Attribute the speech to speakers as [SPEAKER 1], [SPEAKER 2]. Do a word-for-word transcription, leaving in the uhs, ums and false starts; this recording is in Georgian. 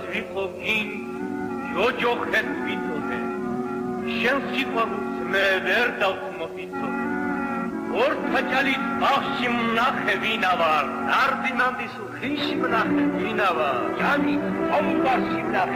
[SPEAKER 1] ვიყო გინ ჯოჯოხეთ ვიწოდე შენ სიყვარულს მე ვერ დავწმობიცოდე ორთაჭალის ბაღში მნახე ვინა ვარ ნარდინანდის ხიში მნახე ვინა ვარ ჯანი ომბაში მნახე